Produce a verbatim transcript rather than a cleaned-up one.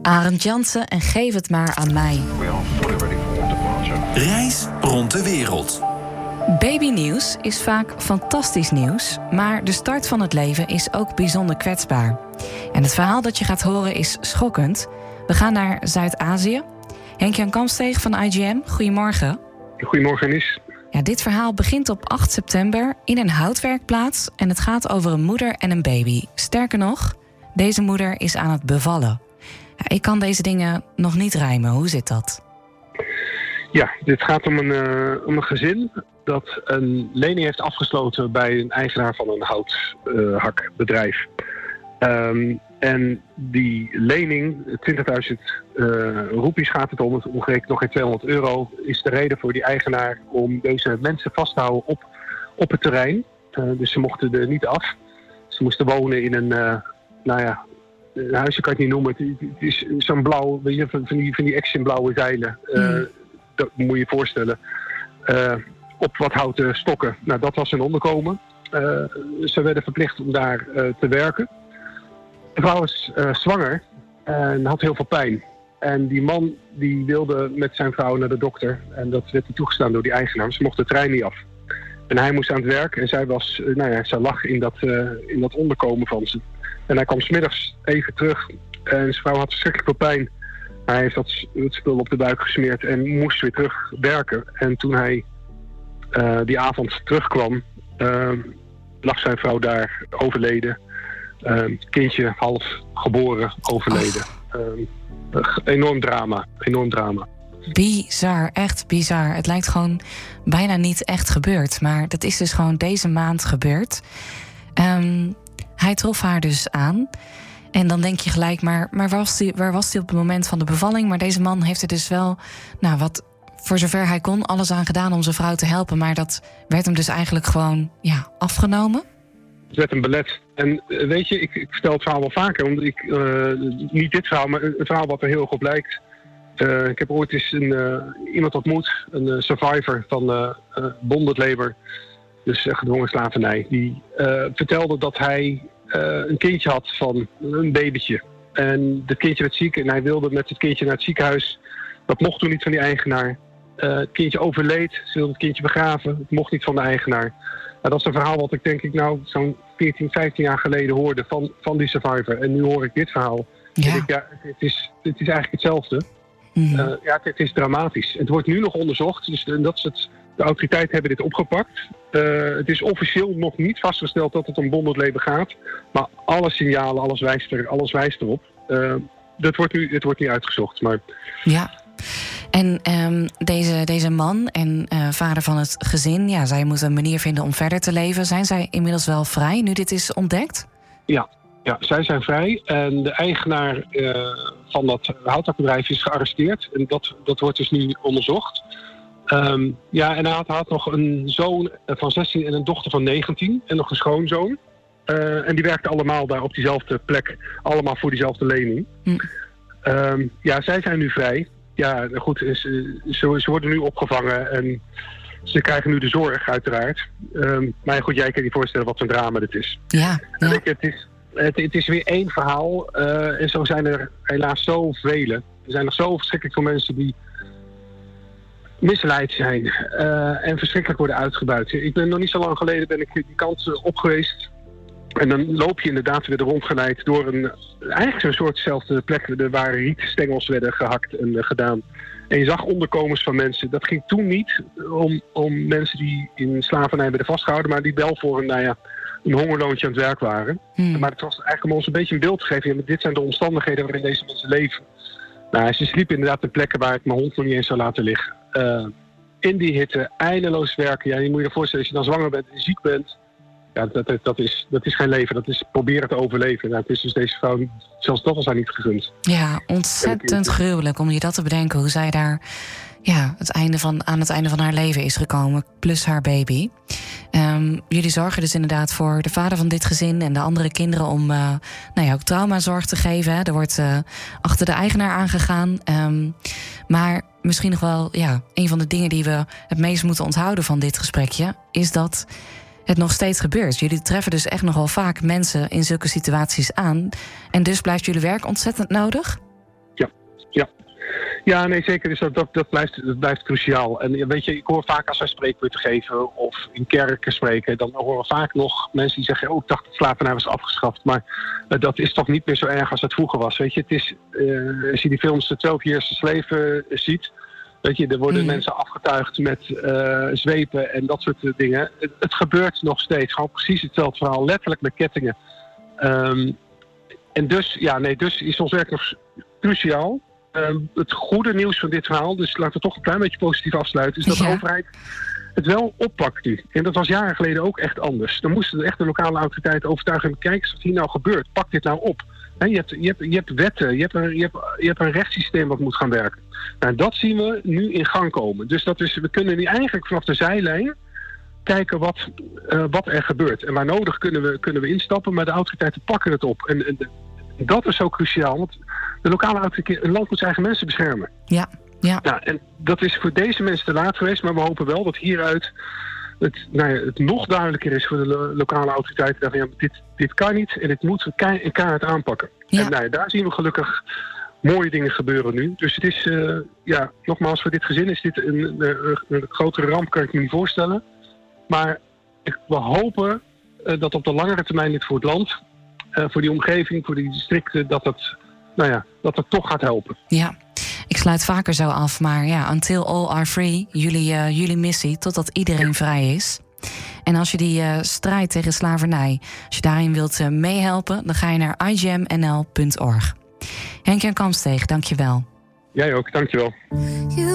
Arend Jansen en Geef het maar aan mij. Reis rond de wereld. Babynieuws is vaak fantastisch nieuws, maar de start van het leven is ook bijzonder kwetsbaar. En het verhaal dat je gaat horen is schokkend. We gaan naar Zuid-Azië. Henk-Jan Kamsteeg van I G M, goedemorgen. Goedemorgen, Nis. Ja, dit verhaal begint op acht september in een houtwerkplaats en het gaat over een moeder en een baby. Sterker nog, deze moeder is aan het bevallen. Ja, ik kan deze dingen nog niet rijmen. Hoe zit dat? Ja, dit gaat om een, uh, om een gezin dat een lening heeft afgesloten bij een eigenaar van een houthakbedrijf. Uh, um, en die lening, twintigduizend uh, roepies gaat het om, omgerekend nog geen tweehonderd euro, is de reden voor die eigenaar om deze mensen vast te houden op, op het terrein. Uh, dus ze mochten er niet af. Ze moesten wonen in een, uh, nou ja, een huisje kan ik niet noemen. Het, het is zo'n blauw, weet je, van die, van die action blauwe zeilen. Uh, mm. Dat moet je je voorstellen. Uh, op wat houten stokken. Nou, dat was hun onderkomen. Uh, ze werden verplicht om daar uh, te werken. De vrouw is uh, zwanger en had heel veel pijn. En die man die wilde met zijn vrouw naar de dokter. En dat werd niet toegestaan door die eigenaar. Ze mocht de trein niet af. En hij moest aan het werk en zij, was, uh, nou ja, zij lag in dat, uh, in dat onderkomen van ze. En hij kwam 's middags even terug. En zijn vrouw had verschrikkelijk veel pijn. Hij heeft dat, het spul op de buik gesmeerd en moest weer terug werken. En toen hij uh, die avond terugkwam, uh, lag zijn vrouw daar overleden. Uh, kindje half geboren, overleden. Uh, enorm drama, enorm drama. Bizar, echt bizar. Het lijkt gewoon bijna niet echt gebeurd. Maar dat is dus gewoon deze maand gebeurd. Um, hij trof haar dus aan. En dan denk je gelijk, maar, maar waar was hij waar was hij op het moment van de bevalling? Maar deze man heeft er dus wel, nou wat, voor zover hij kon, alles aan gedaan om zijn vrouw te helpen. Maar dat werd hem dus eigenlijk gewoon, ja, afgenomen. Het werd hem belet. En uh, weet je, ik, ik vertel het verhaal wel vaker. Omdat ik, uh, niet dit verhaal, maar een verhaal wat er heel erg op lijkt. Uh, ik heb ooit eens een, uh, iemand ontmoet, een uh, survivor van uh, uh, bonded labor. Dus uh, gedwongen slavernij. Die uh, vertelde dat hij Uh, een kindje had van een babytje. En dat kindje werd ziek en hij wilde met het kindje naar het ziekenhuis. Dat mocht toen niet van die eigenaar. Uh, het kindje overleed, ze wilde het kindje begraven. Het mocht niet van de eigenaar. Nou, dat is een verhaal wat ik denk ik nou zo'n veertien, vijftien jaar geleden hoorde van, van die survivor. En nu hoor ik dit verhaal. Ja. Ik, ja, het, is, het is eigenlijk hetzelfde. Mm. Uh, ja, het, het is dramatisch. Het wordt nu nog onderzocht. Dus de, dat is het, de autoriteiten hebben dit opgepakt. Uh, het is officieel nog niet vastgesteld dat het om bonded labor gaat. Maar alle signalen, alles wijst, er, alles wijst erop. Uh, dat wordt nu, het wordt niet uitgezocht. Maar... Ja. En um, deze, deze man en uh, vader van het gezin, ja, zij moeten een manier vinden om verder te leven. Zijn zij inmiddels wel vrij, nu dit is ontdekt? Ja, ja zij zijn vrij. En de eigenaar uh, van dat houthakbedrijf is gearresteerd. En dat, dat wordt dus nu onderzocht. Um, ja, en hij had, had nog een zoon van zestien en een dochter van negentien. En nog een schoonzoon. Uh, en die werkten allemaal daar op diezelfde plek. Allemaal voor diezelfde lening. Hm. Um, ja, zij zijn nu vrij. Ja, goed, ze, ze, ze worden nu opgevangen. En ze krijgen nu de zorg, uiteraard. Um, maar goed, jij kan je voorstellen wat voor een drama dit is. Ja, ja. Ik, het, is het, het is weer één verhaal. Uh, en zo zijn er helaas zoveel. Er zijn nog zo verschrikkelijk veel mensen die misleid zijn uh, en verschrikkelijk worden uitgebuit. Ik ben nog niet zo lang geleden ben ik die kant op geweest. En dan loop je inderdaad weer rondgeleid door een eigenlijk zo'n soortzelfde plek waar rietstengels werden gehakt en uh, gedaan. En je zag onderkomens van mensen. Dat ging toen niet om, om mensen die in slavernij werden vastgehouden, maar die wel voor een, nou ja, een hongerloontje aan het werk waren. Hmm. Maar het was eigenlijk om ons een beetje een beeld te geven. Ja, dit zijn de omstandigheden waarin deze mensen leven. Nou, ze sliepen inderdaad op plekken waar ik mijn hond nog niet eens zou laten liggen. Uh, in die hitte, eindeloos werken. Ja, je moet je je voorstellen, als je dan zwanger bent en ziek bent. Ja, dat, dat, dat, is, dat is geen leven. Dat is proberen te overleven. Nou, het is dus deze vrouw, zelfs dat was haar niet gegund. Ja, ontzettend gruwelijk om je dat te bedenken. Hoe zij daar ja, het einde van, aan het einde van haar leven is gekomen. Plus haar baby. Um, jullie zorgen dus inderdaad voor de vader van dit gezin en de andere kinderen om uh, nou ja, ook traumazorg te geven. Hè. Er wordt uh, achter de eigenaar aangegaan. Um, maar misschien nog wel ja, een van de dingen die we het meest moeten onthouden van dit gesprekje is dat het nog steeds gebeurt. Jullie treffen dus echt nogal vaak mensen in zulke situaties aan. En dus blijft jullie werk ontzettend nodig? Ja. Ja, nee, zeker. Dus dat, dat, dat, blijft, dat blijft cruciaal. En weet je, ik hoor vaak als wij spreekbeurten geven of in kerken spreken, dan horen we vaak nog mensen die zeggen, oh, ik dacht dat slavernij was afgeschaft. Maar uh, dat is toch niet meer zo erg als het vroeger was. Weet je, het is, uh, als je die films de twaalf Years a Slave uh, ziet, weet je, er worden mm. mensen afgetuigd met uh, zwepen en dat soort dingen. Het, het gebeurt nog steeds. Gewoon precies hetzelfde verhaal, letterlijk met kettingen. Um, en dus, ja, nee, dus is ons werk nog cruciaal. Uh, het goede nieuws van dit verhaal, dus laten we toch een klein beetje positief afsluiten, is dat ja. de overheid het wel oppakt nu. En dat was jaren geleden ook echt anders. Dan moesten de echte lokale autoriteiten overtuigen, kijk eens wat hier nou gebeurt, pak dit nou op. He, je, hebt, je, hebt, je hebt wetten, je hebt, een, je, hebt, je hebt een rechtssysteem wat moet gaan werken. Nou, dat zien we nu in gang komen. Dus dat is, we kunnen nu eigenlijk vanaf de zijlijn kijken wat, uh, wat er gebeurt. En waar nodig kunnen we, kunnen we instappen, maar de autoriteiten pakken het op. En, en dat is zo cruciaal, want de lokale autoriteiten, een land moet zijn eigen mensen beschermen. Ja, ja. Nou, en dat is voor deze mensen te laat geweest, maar we hopen wel dat hieruit het, nou ja, het nog duidelijker is voor de lo- lokale autoriteiten. Dat, ja, dit, dit kan niet en dit moeten we ke- keihard aanpakken. Ja. En nou ja, daar zien we gelukkig mooie dingen gebeuren nu. Dus het is, uh, ja, nogmaals, voor dit gezin is dit een, een, een grotere ramp, kan ik me niet voorstellen. Maar ik, we hopen uh, dat op de langere termijn dit voor het land, uh, voor die omgeving, voor die districten, dat het, nou ja, dat het toch gaat helpen. Ja, ik sluit vaker zo af, maar ja, until all are free, jullie, uh, jullie missie, totdat iedereen ja. vrij is. En als je die uh, strijd tegen slavernij, als je daarin wilt uh, meehelpen, dan ga je naar i g m n l punt org. Henk-Jan Kamsteeg, dank je wel. Jij ook, dank je wel.